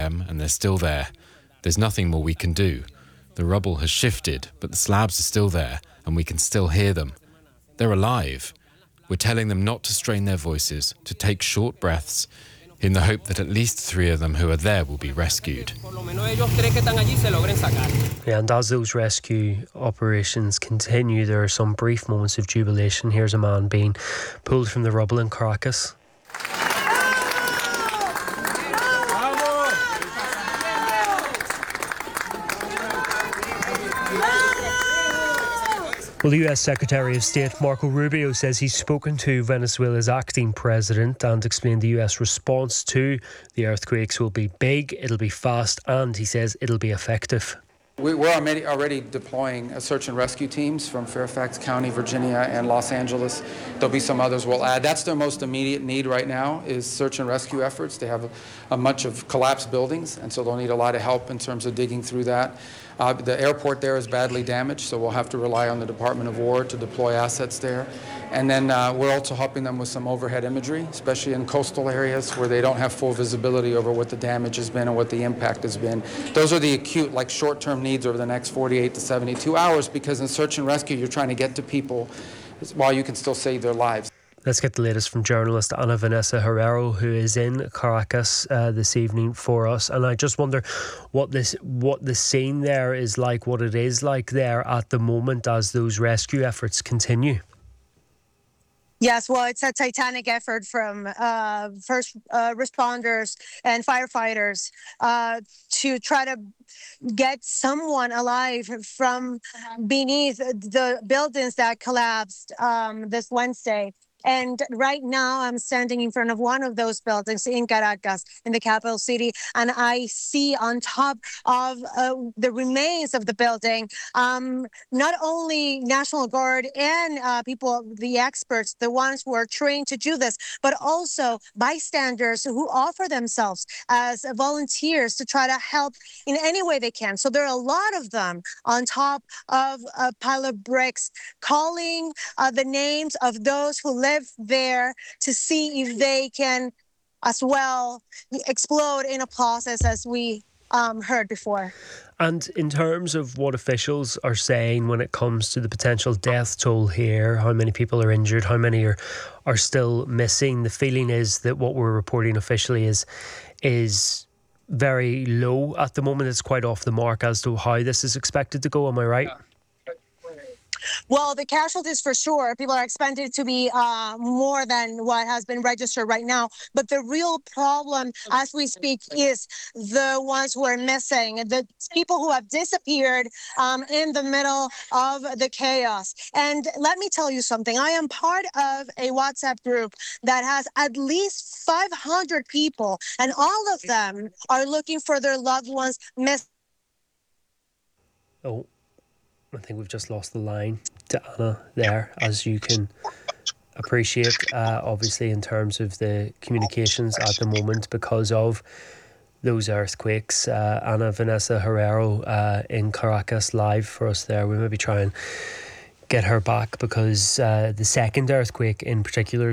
a.m. and they're still there. There's nothing more we can do. The rubble has shifted, but the slabs are still there, and we can still hear them. They're alive. We're telling them not to strain their voices, to take short breaths, in the hope that at least 3 of them who are there will be rescued. Yeah, and as those rescue operations continue, there are some brief moments of jubilation. Here's a man being pulled from the rubble in Caracas. Well, the US Secretary of State Marco Rubio says he's spoken to Venezuela's acting president and explained the US response to the earthquakes will be big, it'll be fast, and he says it'll be effective. We're already deploying search and rescue teams from Fairfax County, Virginia, and Los Angeles. There'll be some others we'll add. That's their most immediate need right now is search and rescue efforts. They have a bunch of collapsed buildings, and so they'll need a lot of help in terms of digging through that. The airport there is badly damaged, so we'll have to rely on the Department of War to deploy assets there. And then we're also helping them with some overhead imagery, especially in coastal areas where they don't have full visibility over what the damage has been and what the impact has been. Those are the acute, like short-term needs over the next 48 to 72 hours, because in search and rescue, you're trying to get to people while you can still save their lives. Let's get the latest from journalist Ana Vanessa Herrero, who is in Caracas this evening for us. And I just wonder what the scene there is like, what it is like there at the moment as those rescue efforts continue. Yes, well, it's a titanic effort from first responders and firefighters to try to get someone alive from beneath the buildings that collapsed this Wednesday. And right now I'm standing in front of one of those buildings in Caracas, in the capital city, and I see on top of the remains of the building, not only National Guard and people, the experts, the ones who are trained to do this, but also bystanders who offer themselves as volunteers to try to help in any way they can. So there are a lot of them on top of a pile of bricks calling the names of those who live there to see if they can as well explode in applause as we heard before. And in terms of what officials are saying when it comes to the potential death toll here, how many people are injured, how many are still missing, the feeling is that what we're reporting officially is very low at the moment. It's quite off the mark as to how this is expected to go. Am I right? Well, the casualties for sure, people are expected to be more than what has been registered right now. But the real problem as we speak is the ones who are missing, the people who have disappeared in the middle of the chaos. And let me tell you something. I am part of a WhatsApp group that has at least 500 people, and all of them are looking for their loved ones missing. Oh. I think we've just lost the line to Anna there, as you can appreciate, obviously, in terms of the communications at the moment because of those earthquakes. Ana Vanessa Herrero in Caracas live for us there. We'll maybe try and get her back because the second earthquake in particular,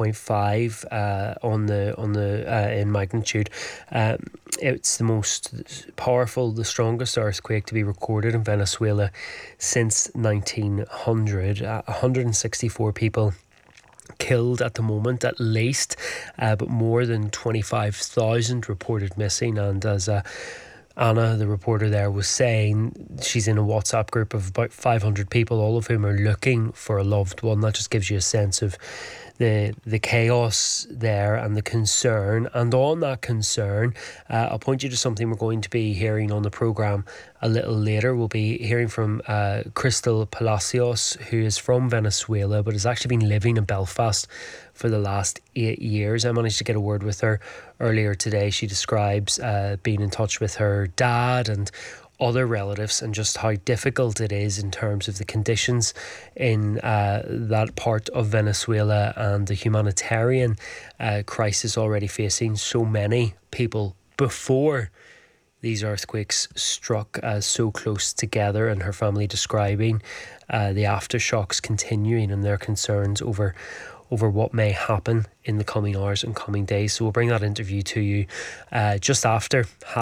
7.5 in magnitude, it's the most powerful, the strongest earthquake to be recorded in Venezuela since 1900. 164 people killed at the moment at least, but more than 25,000 reported missing. And as Anna, the reporter there, was saying, she's in a WhatsApp group of about 500 people, all of whom are looking for a loved one. That just gives you a sense of the chaos there and the concern. And on that concern, I'll point you to something we're going to be hearing on the programme a little later. We'll be hearing from Crystal Palacios, who is from Venezuela but has actually been living in Belfast for the last 8 years. I managed to get a word with her earlier today. She describes being in touch with her dad and other relatives and just how difficult it is in terms of the conditions in that part of Venezuela and the humanitarian crisis already facing so many people before these earthquakes struck so close together, and her family describing the aftershocks continuing and their concerns over what may happen in the coming hours and coming days. So we'll bring that interview to you just after